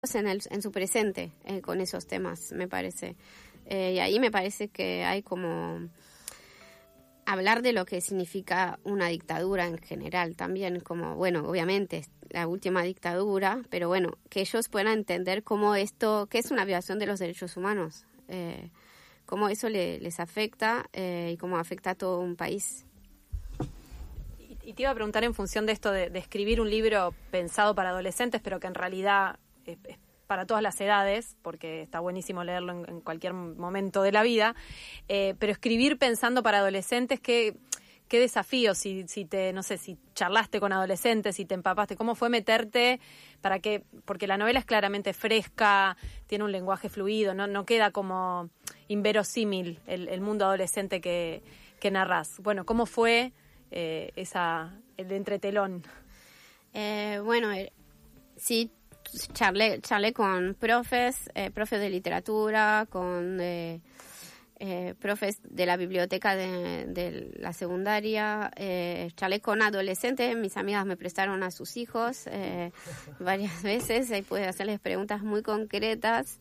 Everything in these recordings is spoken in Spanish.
en su presente con esos temas, me parece. Y ahí me parece que hay como hablar de lo que significa una dictadura en general también, como, bueno, obviamente la última dictadura, pero bueno, que ellos puedan entender cómo esto, que es una violación de los derechos humanos, cómo eso les afecta y cómo afecta a todo un país. Y te iba a preguntar en función de esto de escribir un libro pensado para adolescentes, pero que en realidad es para todas las edades, porque está buenísimo leerlo en cualquier momento de la vida, pero escribir pensando para adolescentes, qué desafío, si charlaste con adolescentes, si te empapaste, cómo fue meterte porque la novela es claramente fresca, tiene un lenguaje fluido, no queda como inverosímil el mundo adolescente que narrás. Bueno, ¿cómo fue el entretelón? Sí, charlé con profes de literatura, con profes de la biblioteca de la secundaria, charlé con adolescentes, mis amigas me prestaron a sus hijos varias veces, ahí pude hacerles preguntas muy concretas,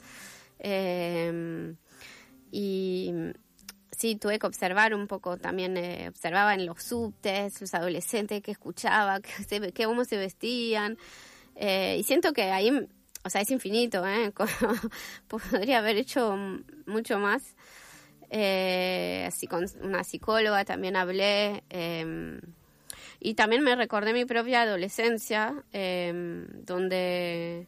y sí, tuve que observar un poco también, observaba en los subtes, los adolescentes, qué escuchaba, cómo se vestían, y siento que ahí, o sea, es infinito, podría haber hecho mucho más. Así con una psicóloga también hablé, y también me recordé mi propia adolescencia, donde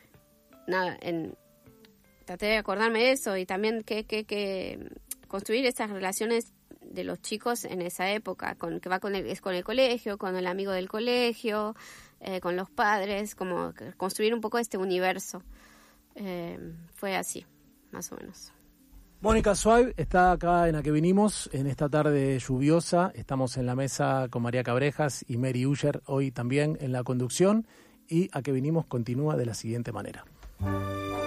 traté de acordarme de eso y también que construir esas relaciones de los chicos en esa época, con el colegio, con el amigo del colegio, con los padres, como construir un poco este universo. Fue así, más o menos. Mónica Zweig está acá en A Que Vinimos, en esta tarde lluviosa. Estamos en la mesa con María Cabrejas y Mary Uller, hoy también en la conducción. Y A Que Vinimos continúa de la siguiente manera.